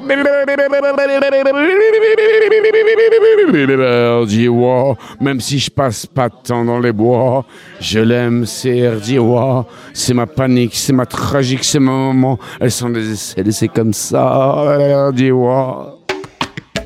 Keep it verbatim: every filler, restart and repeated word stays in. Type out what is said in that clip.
Erdiwa, même si je passe pas de temps dans les bois, je l'aime, c'est Erdiwa. C'est ma panique, c'est ma tragique, c'est ma maman. Elles sont des essais, c'est comme ça, Erdiwa.